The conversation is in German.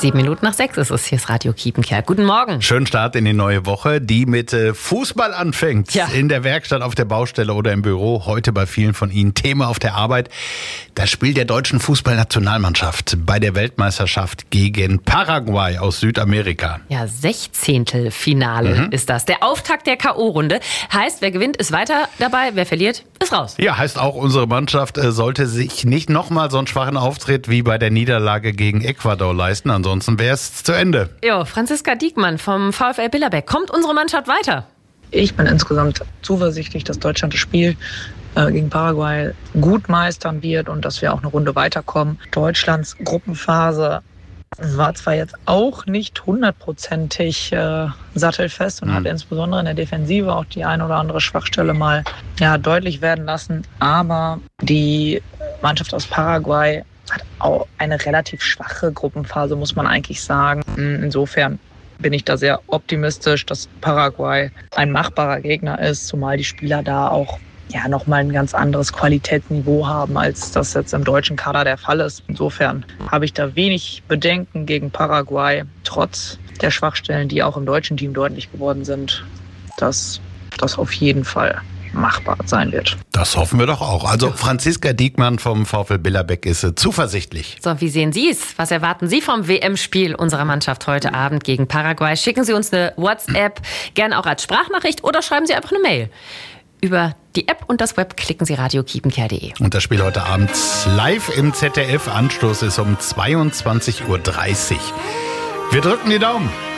7:07 ist es. Hier ist Radio Kiepenkerk. Guten Morgen. Schönen Start in die neue Woche, die mit Fußball anfängt. Ja. In der Werkstatt, auf der Baustelle oder im Büro. Heute bei vielen von Ihnen Thema auf der Arbeit. Das Spiel der deutschen Fußballnationalmannschaft bei der Weltmeisterschaft gegen Paraguay aus Südamerika. Ja, 16. Finale ist das. Der Auftakt der K.O.-Runde. Heißt, wer gewinnt, ist weiter dabei. Wer verliert, ist raus. Ja, heißt auch, unsere Mannschaft sollte sich nicht nochmal so einen schwachen Auftritt wie bei der Niederlage gegen Ecuador leisten. Ansonsten wäre es zu Ende. Jo, Franziska Diekmann vom VfL Billerbeck. Kommt unsere Mannschaft weiter? Ich bin insgesamt zuversichtlich, dass Deutschland das Spiel gegen Paraguay gut meistern wird und dass wir auch eine Runde weiterkommen. Deutschlands Gruppenphase war zwar jetzt auch nicht hundertprozentig sattelfest und hat insbesondere in der Defensive auch die eine oder andere Schwachstelle mal deutlich werden lassen, aber die Mannschaft aus Paraguay hat auch eine relativ schwache Gruppenphase, muss man eigentlich sagen. Insofern bin ich da sehr optimistisch, dass Paraguay ein machbarer Gegner ist, zumal die Spieler da auch nochmal ein ganz anderes Qualitätsniveau haben, als das jetzt im deutschen Kader der Fall ist. Insofern habe ich da wenig Bedenken gegen Paraguay, trotz der Schwachstellen, die auch im deutschen Team deutlich geworden sind, dass das auf jeden Fall machbar sein wird. Das hoffen wir doch auch. Also Franziska Diekmann vom VfL Billerbeck ist zuversichtlich. So, wie sehen Sie es? Was erwarten Sie vom WM-Spiel unserer Mannschaft heute Abend gegen Paraguay? Schicken Sie uns eine WhatsApp, gerne auch als Sprachnachricht oder schreiben Sie einfach eine Mail. Über die App und das Web klicken Sie radiokiepenkerk.de. Und das Spiel heute Abend live im ZDF. Anstoß ist um 22:30 Uhr. Wir drücken die Daumen.